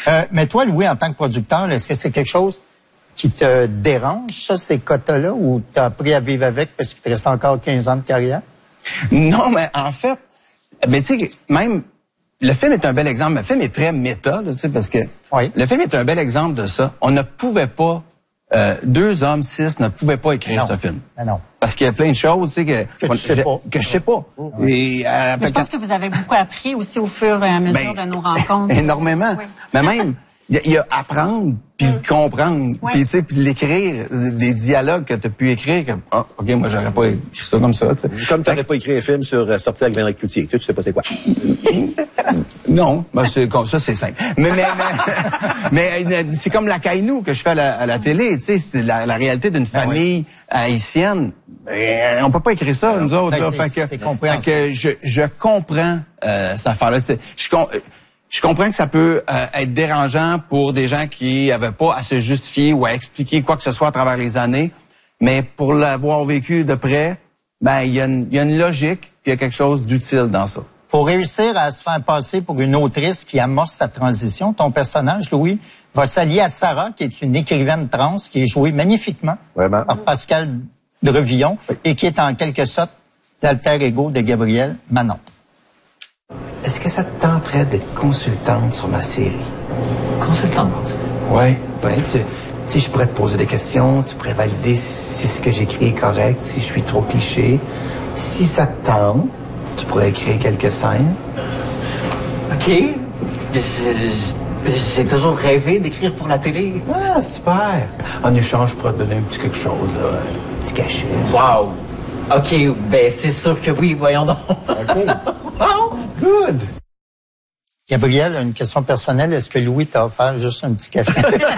Mais toi, Louis, en tant que producteur, est-ce que c'est quelque chose qui te dérange, ça, ces quotas-là, ou t'as appris à vivre avec parce qu'il te reste encore 15 ans de carrière? Non, mais en fait, ben, tu sais, même, le film est un bel exemple. Le film est très méta, tu sais, parce que le film est un bel exemple de ça. On ne pouvait pas, 2 hommes, 6 ne pouvaient pas écrire ce film. Mais non. Parce qu'il y a plein de choses, tu sais, que je sais pas. Et, je pense que vous avez beaucoup appris aussi au fur et à mesure de nos rencontres. Énormément. Oui. Mais même, il y a apprendre, puis comprendre, puis tu sais, puis l'écrire, des dialogues que tu as pu écrire, que, OK, moi, j'aurais pas écrit ça comme ça, tu sais. Comme tu n'aurais pas écrit un film sur Sortir avec Véronique Cloutier. Tu sais pas c'est quoi. C'est ça. Non, ben c'est comme ça, c'est simple. Mais c'est comme la Caïnou que je fais à la télé, tu sais, c'est la réalité d'une famille haïtienne. On peut pas écrire ça, nous autres. C'est compréhensible. Fait que je comprends cette affaire-là. Je comprends que ça peut être dérangeant pour des gens qui n'avaient pas à se justifier ou à expliquer quoi que ce soit à travers les années, mais pour l'avoir vécu de près, ben il y a une logique, puis il y a quelque chose d'utile dans ça. Pour réussir à se faire passer pour une autrice qui amorce sa transition, ton personnage, Louis, va s'allier à Sarah, qui est une écrivaine trans, qui est jouée magnifiquement par Pascal Drevillon et qui est en quelque sorte l'alter ego de Gabrielle Manon. Est-ce que ça te tenterait d'être consultante sur ma série? Consultante? Oui. Ben, tu sais, je pourrais te poser des questions, tu pourrais valider si ce que j'écris est correct, si je suis trop cliché. Si ça te tente, tu pourrais écrire quelques scènes. OK. J'ai toujours rêvé d'écrire pour la télé. Ah, super. En échange, je pourrais te donner un petit quelque chose, là, un petit cachet. Wow. OK, ben c'est sûr que oui, voyons donc. OK. Wow, good. Gabrielle, une question personnelle. Est-ce que Louis t'a offert juste un petit cachet?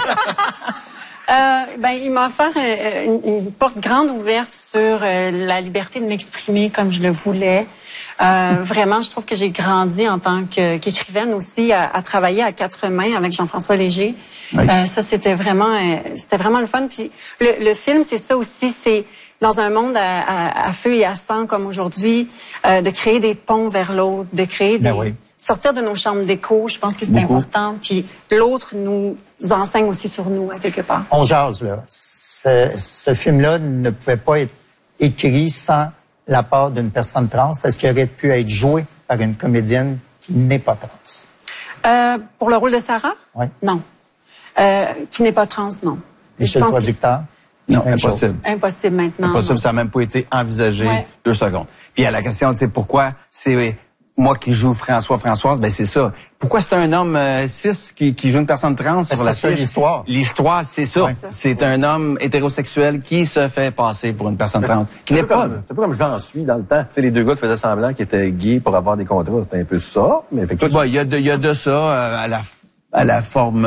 Il m'a offert une porte grande ouverte sur la liberté de m'exprimer comme je le voulais. Vraiment, je trouve que j'ai grandi en tant qu'écrivaine aussi à travailler à 4 mains avec Jean-François Léger. Oui. Ça, c'était vraiment le fun. Puis le film, c'est ça aussi, c'est dans un monde à feu et à sang comme aujourd'hui, de créer des ponts vers l'autre, de créer sortir de nos chambres d'écho, je pense que c'est important. Puis l'autre nous enseigne aussi sur nous, à quelque part. On jase, là. Ce film-là ne pouvait pas être écrit sans la part d'une personne trans. Est-ce qu'il aurait pu être joué par une comédienne qui n'est pas trans? Pour le rôle de Sarah? Oui. Non. Qui n'est pas trans, non. Et chez le producteur? Non, impossible. Impossible maintenant. Impossible, ça n'a même pas été envisagé 2 secondes. Puis à la question, tu sais, pourquoi c'est moi qui joue Françoise, ben c'est ça. Pourquoi c'est un homme cis qui joue une personne trans sur la fiche? L'histoire. L'histoire, c'est ça. Ouais. C'est un homme hétérosexuel qui se fait passer pour une personne trans. Qui n'est pas. C'est pas comme J'en suis dans le temps. Tu sais, les 2 gars qui faisaient semblant qu'ils étaient gays pour avoir des contrats. C'était un peu ça. Mais il y a de ça à la forme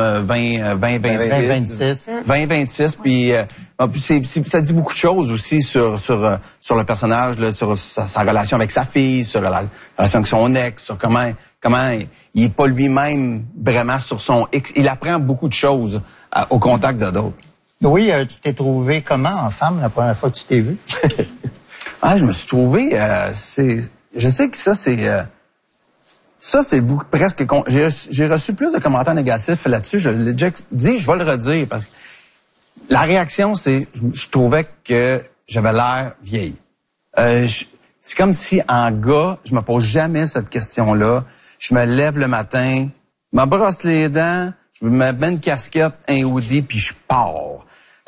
2026. 2026, puis ça dit beaucoup de choses aussi sur le personnage, là, sur sa relation avec sa fille, sur la relation avec son ex, sur comment il est pas lui-même vraiment sur son ex. Il apprend beaucoup de choses au contact de d'autres. Oui, tu t'es trouvé comment en femme la première fois que tu t'es vu? Je me suis trouvé, je sais que ça c'est presque... J'ai reçu plus de commentaires négatifs là-dessus. Je l'ai déjà dit, je vais le redire, parce que la réaction, c'est... Je trouvais que j'avais l'air vieille. C'est comme si, en gars, je me pose jamais cette question-là. Je me lève le matin, je me brosse les dents, je me mets une casquette, un hoodie, puis je pars.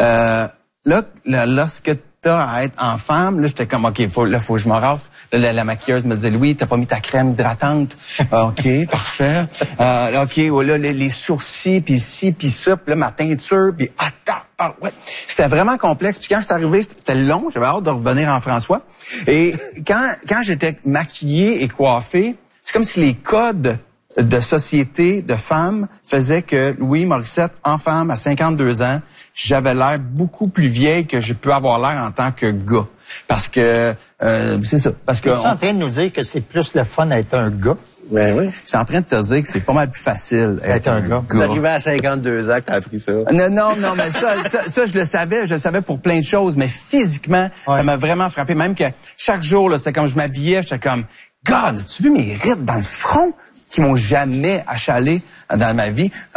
Lorsque t'as à être en femme, là, j'étais comme, OK, faut que je me rafle. La maquilleuse me disait, Louis, t'as pas mis ta crème hydratante. OK, parfait. OK, là, les sourcils, puis ci, puis ça, puis là, ma teinture, puis ouais. C'était vraiment complexe. Puis quand je suis arrivé, c'était long. J'avais hâte de revenir en François. Et quand j'étais maquillé et coiffé, c'est comme si les codes de société, de femmes, faisaient que Louis Morissette, en femme, à 52 ans, j'avais l'air beaucoup plus vieille que je peux avoir l'air en tant que gars. Parce que, c'est ça. Parce que. Tu es en train de nous dire que c'est plus le fun d'être un gars? Oui. Je suis en train de te dire que c'est pas mal plus facile d'être un gars. Tu es arrivé à 52 ans que tu as appris ça. Non, mais ça, je le savais pour plein de choses, mais physiquement, ça m'a vraiment frappé. Même que chaque jour, là, c'était comme je m'habillais, j'étais comme, God, as-tu vu mes rides dans le front qui m'ont jamais achalé dans ma vie?